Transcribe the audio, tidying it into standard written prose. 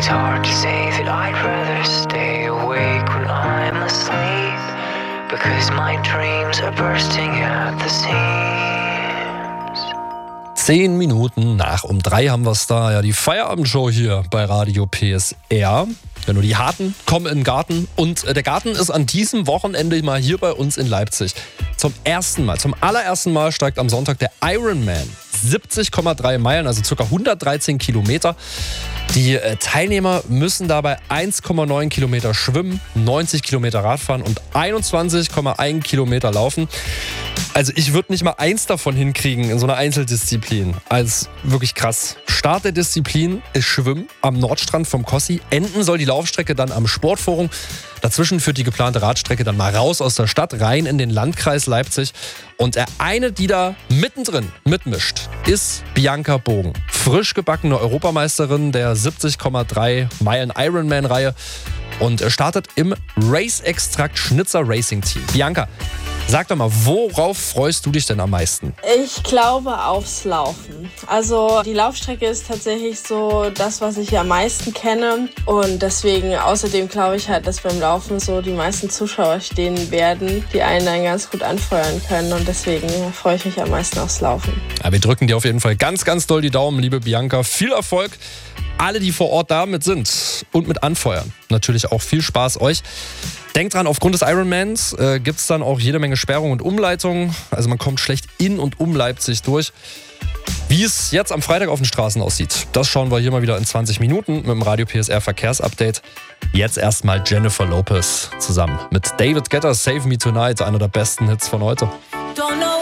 hard to say that I'd rather stay awake when I'm asleep, because my dreams are bursting at the seams. 10 Minuten nach um 3 haben wir es da. Ja, die Feierabendshow hier bei Radio PSR. Ja, nur die Harten kommen in den Garten. Und der Garten ist an diesem Wochenende mal hier bei uns in Leipzig. Zum allerersten Mal steigt am Sonntag der Ironman. 70,3 Meilen, also ca. 113 Kilometer. Die Teilnehmer müssen dabei 1,9 Kilometer schwimmen, 90 Kilometer Radfahren und 21,1 Kilometer laufen. Also ich würde nicht mal eins davon hinkriegen in so einer Einzeldisziplin. Also wirklich krass. Start der Disziplin ist Schwimmen am Nordstrand vom Kossi. Enden soll die Laufstrecke dann am Sportforum. Dazwischen führt die geplante Radstrecke dann mal raus aus der Stadt, rein in den Landkreis Leipzig. Und eine, die da mittendrin mitmischt, ist Bianca Bogen. Frisch gebackene Europameisterin der 70,3 Meilen Ironman-Reihe und startet im Race Extract Schnitzer Racing Team. Bianca, sag doch mal, worauf freust du dich denn am meisten? Ich glaube aufs Laufen. Also die Laufstrecke ist tatsächlich so das, was ich am meisten kenne. Und deswegen, außerdem glaube ich halt, dass beim Laufen so die meisten Zuschauer stehen werden, die einen dann ganz gut anfeuern können. Und deswegen freue ich mich am meisten aufs Laufen. Ja, wir drücken dir auf jeden Fall ganz, ganz doll die Daumen, liebe Bianca. Viel Erfolg. Alle, die vor Ort damit sind und mit anfeuern. Natürlich auch viel Spaß euch. Denkt dran, aufgrund des Ironmans gibt es dann auch jede Menge Sperrungen und Umleitungen. Also man kommt schlecht in und um Leipzig durch. Wie es jetzt am Freitag auf den Straßen aussieht, das schauen wir hier mal wieder in 20 Minuten mit dem Radio PSR Verkehrsupdate. Jetzt erstmal Jennifer Lopez zusammen mit David Guetta, Save Me Tonight, einer der besten Hits von heute.